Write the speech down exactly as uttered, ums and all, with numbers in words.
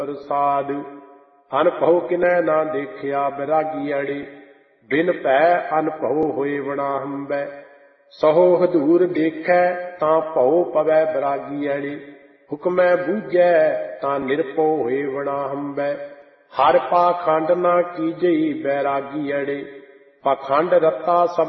ਪ੍ਰਸਾਦ। ਅਨਭਉ ਕਿਨੈ ਨਾ ਦੇਖਿਆ ਬੈਰਾਗੀ ਅੜੇ, ਬਿਨ ਭੈ ਅਨਭਉ ਹੋਏ ਵਣਾ ਹੰਬੈ। ਸਹੋ ਹਦੂਰ ਦੇਖੈ ਤਾਂ ਭਉ ਪਵੈ ਬੈਰਾਗੀ ਅੜੇ, ਹੁਕਮੈ ਬੂਝੈ ਤਾਂ ਨਿਰਭਉ ਹੋਏ ਵਣਾ ਹੰਬੈ। ਹਰਿ ਪਾਖੰਡ ਨਾ ਕੀਜਈ ਬੈਰਾਗੀ ਅੜੇ, ਪਾਖੰਡ ਰਤਾ ਸਭ